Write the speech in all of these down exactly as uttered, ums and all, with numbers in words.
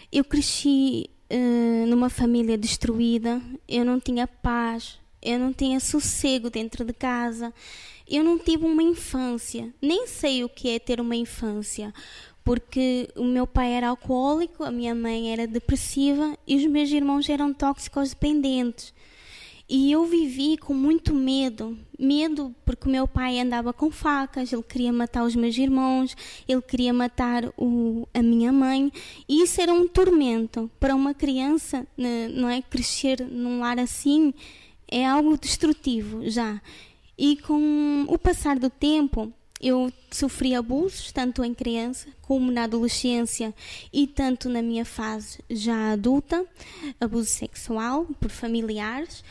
Eu cresci uh, numa família destruída, eu não tinha paz, eu não tinha sossego dentro de casa, eu não tive uma infância, nem sei o que é ter uma infância, porque o meu pai era alcoólico, a minha mãe era depressiva e os meus irmãos eram tóxicos dependentes. E eu vivi com muito medo, medo porque o meu pai andava com facas, ele queria matar os meus irmãos, ele queria matar o, a minha mãe, e isso era um tormento para uma criança, não é? Crescer num lar assim é algo destrutivo já. E com o passar do tempo, eu sofri abusos, tanto em criança como na adolescência e tanto na minha fase já adulta, abuso sexual por familiares.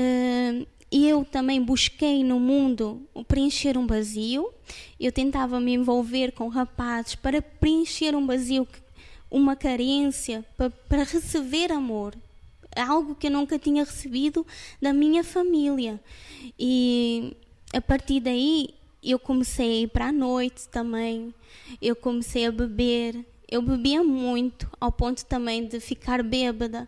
Eu também busquei no mundo preencher um vazio. Eu tentava me envolver com rapazes para preencher um vazio, uma carência, para, para receber amor. Algo que eu nunca tinha recebido da minha família. E a partir daí eu comecei a ir para a noite também, eu comecei a beber, eu bebia muito, ao ponto também de ficar bêbada.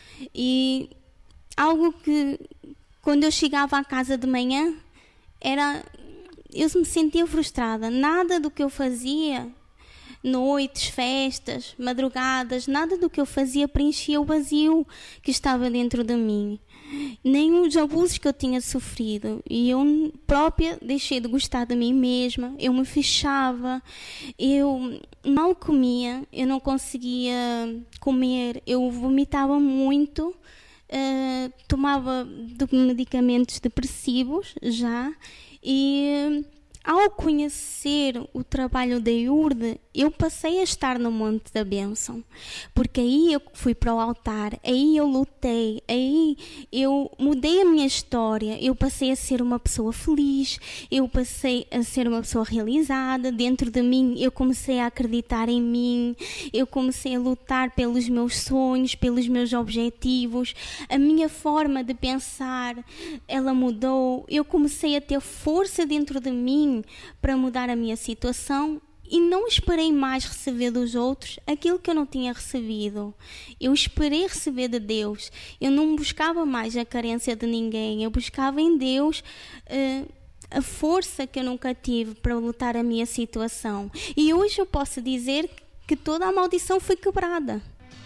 E algo que, quando eu chegava à casa de manhã, era, eu me sentia frustrada. Nada do que eu fazia, noites, festas, madrugadas, nada do que eu fazia preenchia o vazio que estava dentro de mim. Nem os abusos que eu tinha sofrido. E eu própria deixei de gostar de mim mesma. Eu me fechava. Eu mal comia. Eu não conseguia comer. Eu vomitava muito. Uh, tomava de medicamentos depressivos já. E ao conhecer o trabalho da Iurde, eu passei a estar no Monte da Bênção, porque aí eu fui para o altar, aí eu lutei, aí eu mudei a minha história, eu passei a ser uma pessoa feliz, eu passei a ser uma pessoa realizada. Dentro de mim eu comecei a acreditar em mim, eu comecei a lutar pelos meus sonhos, pelos meus objetivos, a minha forma de pensar, ela mudou, eu comecei a ter força dentro de mim para mudar a minha situação. E não esperei mais receber dos outros aquilo que eu não tinha recebido. Eu esperei receber de Deus. Eu não buscava mais a carência de ninguém. Eu buscava em Deus uh, a força que eu nunca tive para lutar a minha situação. E hoje eu posso dizer que toda a maldição foi quebrada.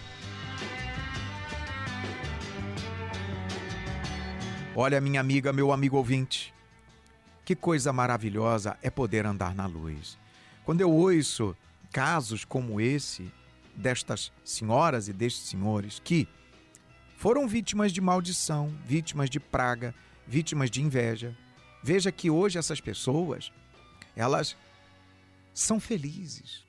Olha, minha amiga, meu amigo ouvinte, que coisa maravilhosa é poder andar na luz. Quando eu ouço casos como esse, destas senhoras e destes senhores que foram vítimas de maldição, vítimas de praga, vítimas de inveja, veja que hoje essas pessoas, elas são felizes.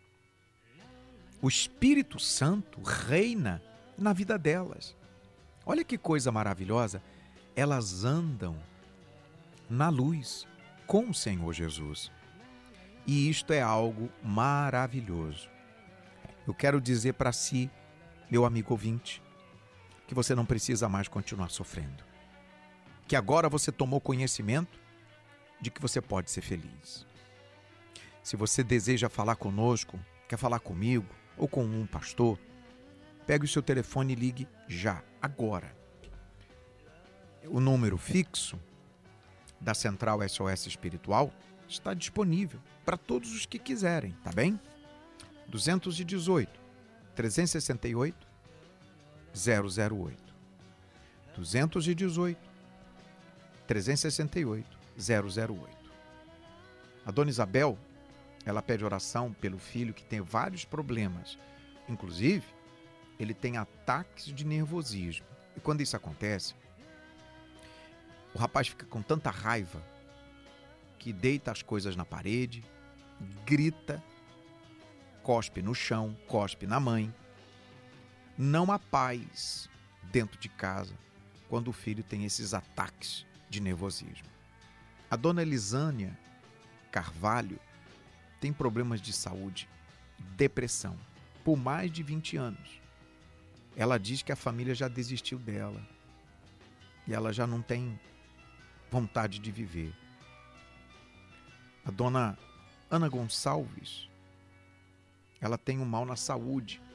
O Espírito Santo reina na vida delas. Olha que coisa maravilhosa, elas andam na luz com o Senhor Jesus. E isto é algo maravilhoso. Eu quero dizer para si, meu amigo ouvinte, que você não precisa mais continuar sofrendo. Que agora você tomou conhecimento de que você pode ser feliz. Se você deseja falar conosco, quer falar comigo ou com um pastor, pegue o seu telefone e ligue já, agora. O número fixo da Central S O S Espiritual está disponível para todos os que quiserem, tá bem? duzentos e dezoito, trezentos e sessenta e oito, zero zero oito. duzentos e dezoito, trezentos e sessenta e oito, zero zero oito. A dona Isabel, ela pede oração pelo filho que tem vários problemas. Inclusive, ele tem ataques de nervosismo. E quando isso acontece, o rapaz fica com tanta raiva que deita as coisas na parede, grita, cospe no chão, cospe na mãe. Não há paz dentro de casa quando o filho tem esses ataques de nervosismo. A dona Elisânia Carvalho tem problemas de saúde, depressão, por mais de vinte anos. Ela diz que a família já desistiu dela e ela já não tem vontade de viver. A dona Ana Gonçalves, ela tem um mal na saúde,